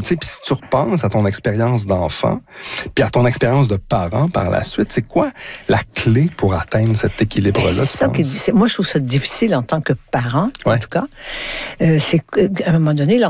Tu sais, puis si tu repenses à ton expérience d'enfant, puis à ton expérience de parent par la suite, c'est quoi la clé pour atteindre cet équilibre-là? C'est ça moi, je trouve ça difficile en tant que parent, Ouais. en tout cas. C'est qu'à un moment donné, là,